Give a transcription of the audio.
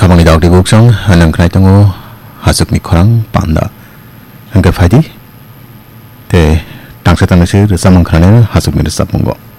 가방이 다오리 곡성 하는 그날 동호 하숙 미코랑 반다 한가 파디 대 당사 당시 르사만 칸에 하숙 미르 사본거